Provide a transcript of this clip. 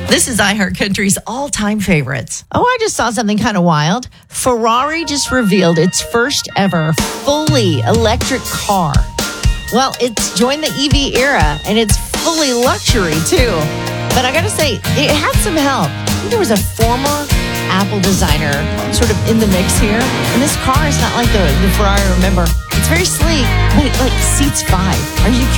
This is iHeartCountry's all-time favorites. Oh, I just saw something kind of wild. Ferrari just revealed its first ever fully electric car. Well, it's joined the EV era, and it's fully luxury, too. But I gotta say, it had some help. I think there was a former Apple designer sort of in the mix here. And this car is not like the Ferrari I remember. It's very sleek, but it seats 5. Are you curious?